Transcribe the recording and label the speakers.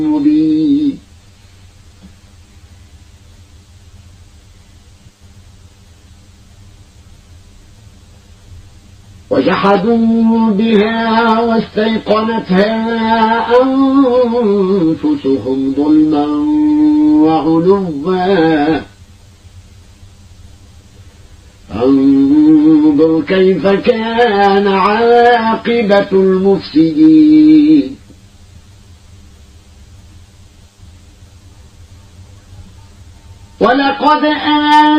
Speaker 1: مبين وجحدوا بها واستيقنتها أنفسهم ظلما وعلوا فانظر كيف كان عاقبة المفسدين ولقد